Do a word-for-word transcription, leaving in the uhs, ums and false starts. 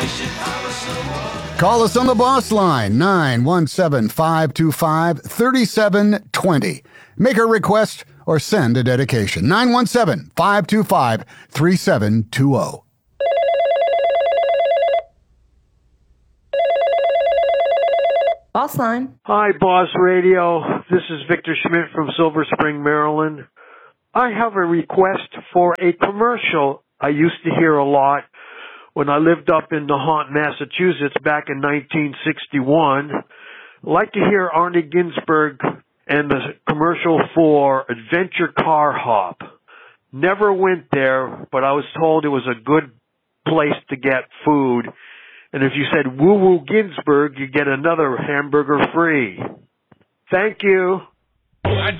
Call us on the boss line, nine one seven, five two five, three seven two zero. Make a request or send a dedication, nine one seven, five two five, three seven two zero. Boss line. Hi, Boss Radio. This is Victor Schmidt from Silver Spring, Maryland. I have a request for a commercial I used to hear a lot when I lived up in Nahant, Massachusetts back in nineteen sixty-one. I'd like to hear Arnie Ginsberg and the commercial for Adventure Car Hop. Never went there, but I was told it was a good place to get food. And if you said Woo Woo Ginsberg, you get another hamburger free. Thank you.